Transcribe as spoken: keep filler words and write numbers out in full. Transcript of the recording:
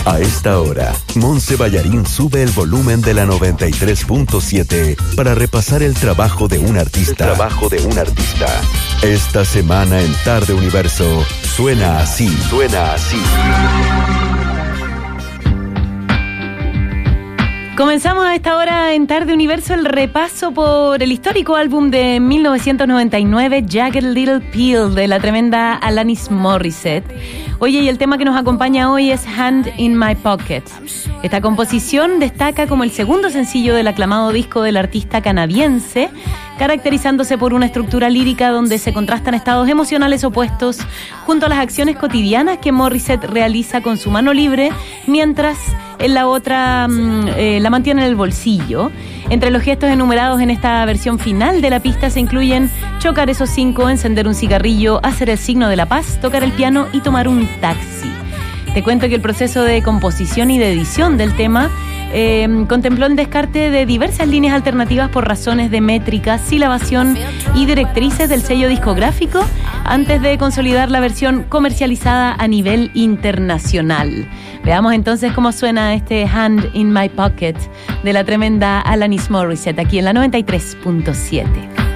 A esta hora, Monse Ballarín sube el volumen de la noventa y tres punto siete para repasar el trabajo de un artista. El trabajo de un artista. Esta semana en Tarde Universo, suena así. Suena así. Comenzamos a esta hora en Tarde Universo el repaso por el histórico álbum de mil novecientos noventa y nueve, Jagged Little Pill, de la tremenda Alanis Morissette. Oye, y el tema que nos acompaña hoy es Hand in My Pocket. Esta composición destaca como el segundo sencillo del aclamado disco del artista canadiense, caracterizándose por una estructura lírica donde se contrastan estados emocionales opuestos junto a las acciones cotidianas que Morissette realiza con su mano libre, mientras en la otra eh, la mantiene en el bolsillo. Entre los gestos enumerados en esta versión final de la pista se incluyen chocar esos cinco, encender un cigarrillo, hacer el signo de la paz, tocar el piano y tomar un taxi. Te cuento que el proceso de composición y de edición del tema eh, contempló el descarte de diversas líneas alternativas por razones de métrica, silabación y directrices del sello discográfico antes de consolidar la versión comercializada a nivel internacional. Veamos entonces cómo suena este Hand in My Pocket de la tremenda Alanis Morissette aquí en la noventa y tres punto siete.